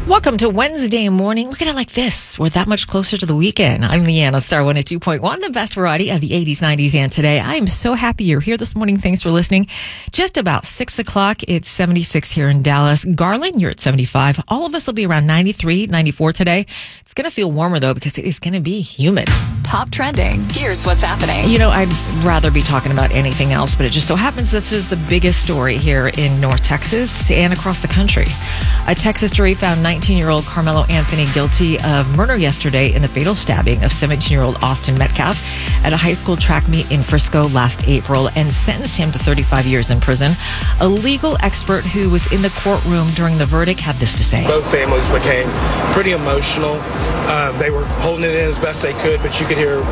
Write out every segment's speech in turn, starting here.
Welcome to Wednesday morning. Look at it like this. We're that much closer to the weekend. I'm Leanna, Star 102.1, the best variety of the 80s, 90s, and today. I am so happy you're here this morning. Thanks for listening. Just about 6 o'clock. It's 76 here in Dallas. Garland, you're at 75. All of us will be around 93, 94 today. It's going to feel warmer, though, because it is going to be humid. Top trending. Here's what's happening. You know, I'd rather be talking about anything else, but it just so happens this is the biggest story here in North Texas and across the country. A Texas jury found 19-year-old Carmelo Anthony guilty of murder yesterday in the fatal stabbing of 17-year-old Austin Metcalf at a high school track meet in Frisco last April and sentenced him to 35 years in prison. A legal expert who was in the courtroom during the verdict had this to say. Both families became pretty emotional. They were holding it in as best they could, but you could hear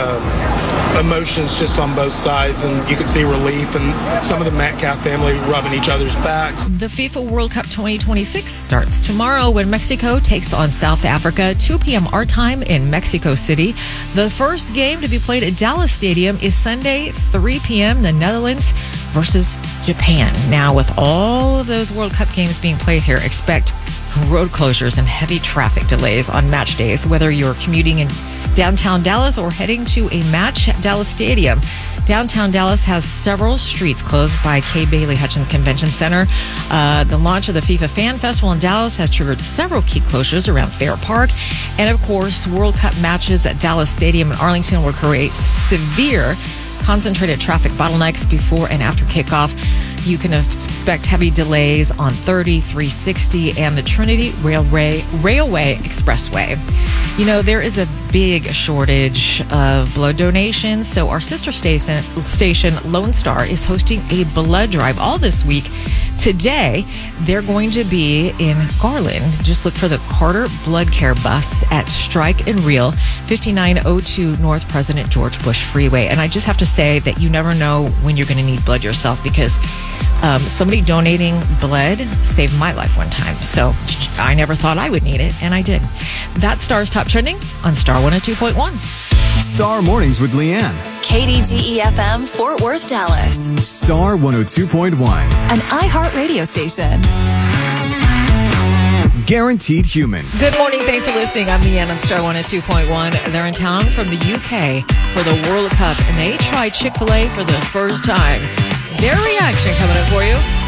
emotions just on both sides, and you could see relief and some of the Metcalf family rubbing each other's backs. The FIFA World Cup 2026 starts tomorrow when Mexico takes on South Africa, 2 p.m. our time in Mexico City. The first game to be played at Dallas Stadium is Sunday, 3 p.m., the Netherlands versus Japan. Now, with all of those World Cup games being played here, expect road closures and heavy traffic delays on match days, whether you're commuting in downtown Dallas or heading to a match at Dallas Stadium. Downtown Dallas has several streets closed by Kay Bailey Hutchins Convention Center. The launch of the FIFA Fan Festival in Dallas has triggered several key closures around Fair Park. And of course, World Cup matches at Dallas Stadium in Arlington will create severe concentrated traffic bottlenecks before and after kickoff. You can expect heavy delays on 30, 360, and the Trinity Railway Expressway. You know, there is a big shortage of blood donations, so our sister station, Lone Star, is hosting a blood drive all this week. Today, they're going to be in Garland. Just look for the Carter Blood Care bus at Strike and Reel, 5902 North President George Bush Freeway. And I just have to say that you never know when you're going to need blood yourself, because somebody donating blood saved my life one time. So I never thought I would need it, and I did. That's Star's Top Trending on Star 102.1. Star Mornings with Leanne. KDGE-FM, Fort Worth, Dallas. Star 102.1. An iHeart radio station. Guaranteed Human. Good morning. Thanks for listening. I'm Leanne on Star 102.1. They're in town from the UK for the World Cup, and they tried Chick-fil-A for the first time. Their reaction coming up for you.